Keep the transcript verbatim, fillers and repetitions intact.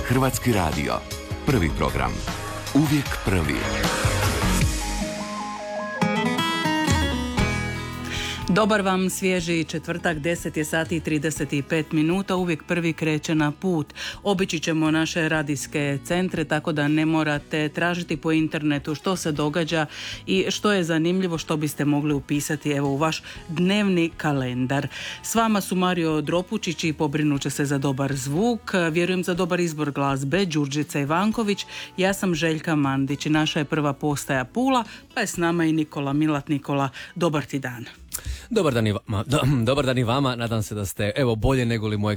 Hrvatski radio. Prvi program. Uvijek prvi. Dobar vam svježi četvrtak, deset je sati i trideset pet minuta, uvijek prvi kreće na put. Obići ćemo naše radijske centre, tako da ne morate tražiti po internetu što se događa i što je zanimljivo, što biste mogli upisati evo u vaš dnevni kalendar. S vama su Mario Dropučić i pobrinut će se za dobar zvuk, vjerujem za dobar izbor glazbe, Đurđica Ivanković, ja sam Željka Mandić i naša je prva postaja Pula, pa je s nama i Nikola Milat. Nikola, dobar ti dan. Dobar dan i vama, do, dobar dan i vama, nadam se da ste evo bolje nego li moje